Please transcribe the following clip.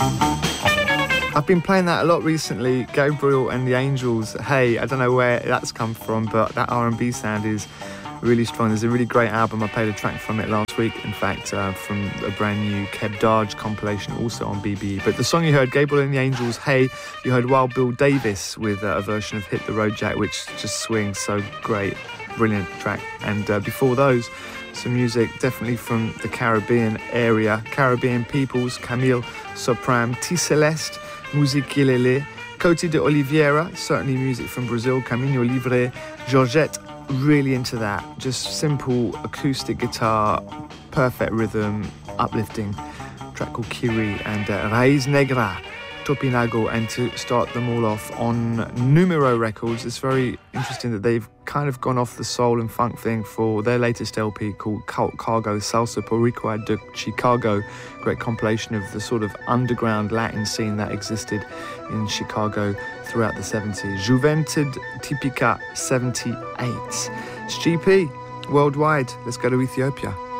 I've been playing that a lot recently, Gabriel and the Angels. Hey, I don't know where that's come from, but that R&B sound is really strong. There's a really great album. I played a track from it last week, in fact, from a brand new Keb Darge compilation, also on BBE. But the song you heard, Gabriel and the Angels, Hey, you heard Wild Bill Davis with a version of Hit the Road Jack, which just swings so great. Brilliant track. And before those, some music definitely from the Caribbean area. Caribbean peoples, Camille Sopram, T Celeste, Musique Kilele, Cote de Oliveira, certainly music from Brazil, Caminho Livre, Georgette, really into that. Just simple acoustic guitar, perfect rhythm, uplifting. Track called Kiri, and Raiz Negra, Topinago. And to start them all off on Numero Records, it's very interesting that they've kind of gone off the soul and funk thing for their latest LP called Cult Cargo Salsa Boricua de Chicago. Great compilation of the sort of underground Latin scene that existed in Chicago throughout the 70s. Juventud Típica 78. It's GP worldwide. Let's go to Ethiopia.